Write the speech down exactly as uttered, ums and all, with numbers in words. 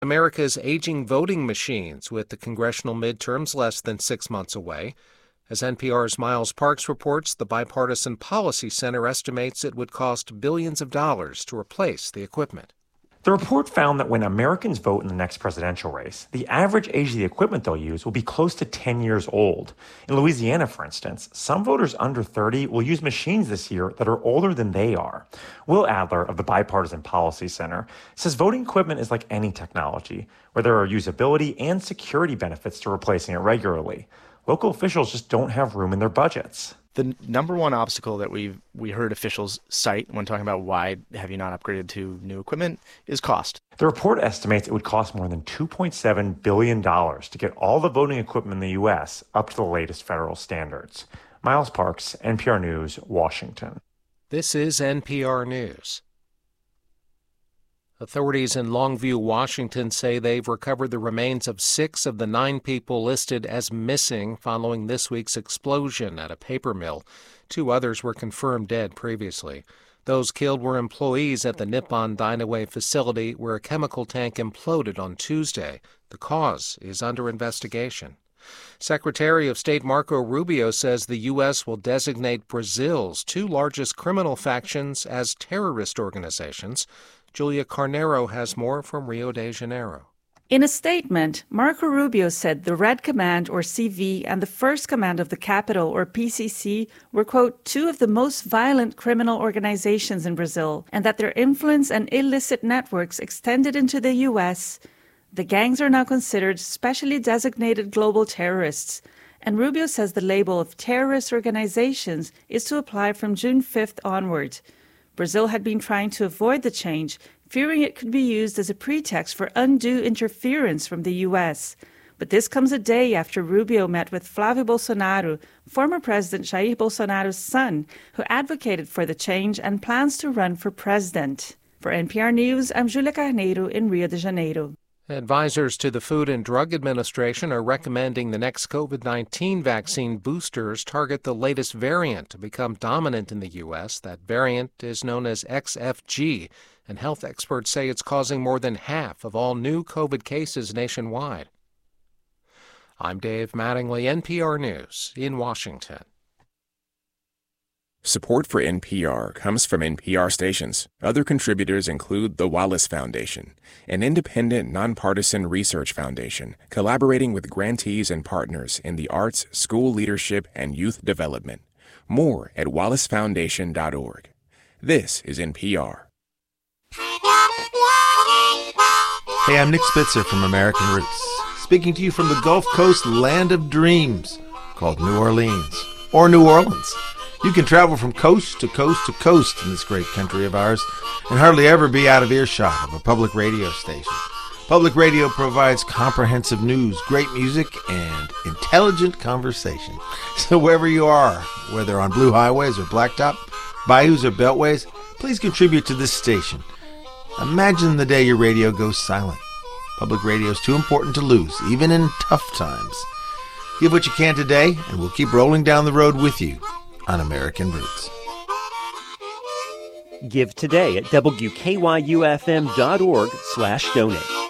America's aging voting machines, with the congressional midterms less than six months away. As N P R's Miles Parks reports, the Bipartisan Policy Center estimates it would cost billions of dollars to replace the equipment. The report found that when Americans vote in the next presidential race, the average age of the equipment they'll use will be close to ten years old. In Louisiana, for instance, some voters under thirty will use machines this year that are older than they are. Will Adler of the Bipartisan Policy Center says voting equipment is like any technology, where there are usability and security benefits to replacing it regularly. Local officials just don't have room in their budgets. The number one obstacle that we we heard officials cite when talking about why have you not upgraded to new equipment is cost. The report estimates it would cost more than two point seven billion dollars to get all the voting equipment in the U S up to the latest federal standards. Miles Parks, N P R News, Washington. This is N P R News. Authorities in Longview, Washington say they've recovered the remains of six of the nine people listed as missing following this week's explosion at a paper mill. Two others were confirmed dead previously. Those killed were employees at the Nippon Dynaway facility where a chemical tank imploded on Tuesday. The cause is under investigation. Secretary of State Marco Rubio says the U S will designate Brazil's two largest criminal factions as terrorist organizations. Julia Carnero has more from Rio de Janeiro. In a statement, Marco Rubio said the Red Command, or C V, and the First Command of the Capital, or P C C, were, quote, two of the most violent criminal organizations in Brazil, and that their influence and illicit networks extended into the U S. The gangs are now considered specially designated global terrorists, and Rubio says the label of terrorist organizations is to apply from June fifth onward. Brazil had been trying to avoid the change, fearing it could be used as a pretext for undue interference from the U S. But this comes a day after Rubio met with Flávio Bolsonaro, former President Jair Bolsonaro's son, who advocated for the change and plans to run for president. For N P R News, I'm Julia Carneiro in Rio de Janeiro. Advisors to the Food and Drug Administration are recommending the next COVID nineteen vaccine boosters target the latest variant to become dominant in the U S. That variant is known as X F G, and health experts say it's causing more than half of all new COVID cases nationwide. I'm Dave Mattingly, N P R News in Washington. Support for N P R comes from N P R stations. Other contributors include the Wallace Foundation, an independent, nonpartisan research foundation collaborating with grantees and partners in the arts, school leadership, and youth development. More at wallace foundation dot org. This is N P R. Hey, I'm Nick Spitzer from American Roots, speaking to you from the Gulf Coast land of dreams called New Orleans, or New Orleans. You can travel from coast to coast to coast in this great country of ours and hardly ever be out of earshot of a public radio station. Public radio provides comprehensive news, great music, and intelligent conversation. So wherever you are, whether on blue highways or blacktop, bayous or beltways, please contribute to this station. Imagine the day your radio goes silent. Public radio is too important to lose, even in tough times. Give what you can today, and we'll keep rolling down the road with you on American Roots. Give today at W K Y U F M dot org slash donate.